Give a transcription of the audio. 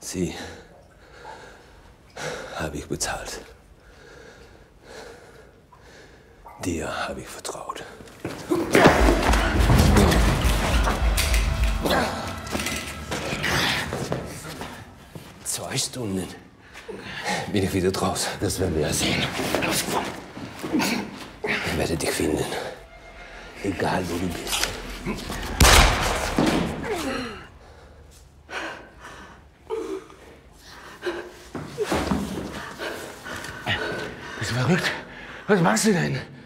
Sie habe ich bezahlt. Dir habe ich vertraut. 2 Stunden bin ich wieder draußen. Das werden wir ja sehen. Los, komm. Ich werde dich finden. Egal, wo du bist. Bist du verrückt? Was machst du denn?